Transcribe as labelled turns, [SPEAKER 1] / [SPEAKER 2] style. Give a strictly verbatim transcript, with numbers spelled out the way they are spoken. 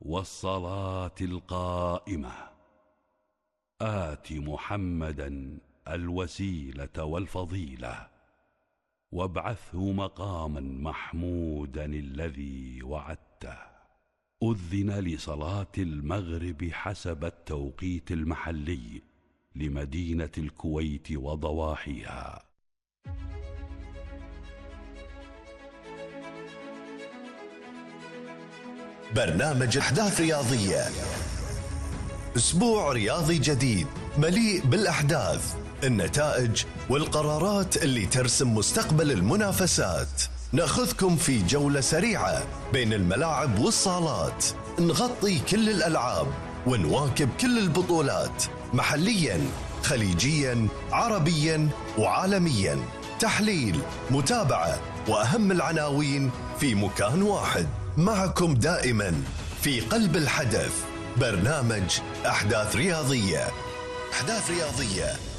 [SPEAKER 1] والصلاة القائمة آت محمدا الوسيلة والفضيلة وابعثه مقاما محمودا الذي وعدته. أذن لصلاة المغرب حسب التوقيت المحلي لمدينة الكويت وضواحيها.
[SPEAKER 2] برنامج أحداث رياضية، أسبوع رياضي جديد مليء بالأحداث، النتائج والقرارات اللي ترسم مستقبل المنافسات. نأخذكم في جولة سريعة بين الملاعب والصالات، نغطي كل الألعاب ونواكب كل البطولات محليا خليجيا عربيا وعالميا. تحليل، متابعة وأهم العناوين في مكان واحد، معكم دائما في قلب الحدث. برنامج أحداث رياضية. أحداث رياضية